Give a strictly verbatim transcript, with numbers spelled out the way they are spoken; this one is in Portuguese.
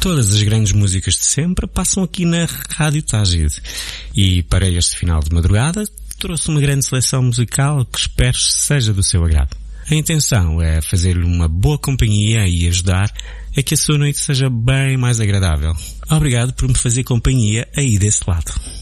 Todas as grandes músicas de sempre passam aqui na Rádio Tágide. E para este final de madrugada, trouxe uma grande seleção musical que espero seja do seu agrado. A intenção é fazer-lhe uma boa companhia e ajudar a que a sua noite seja bem mais agradável. Obrigado por me fazer companhia aí desse lado.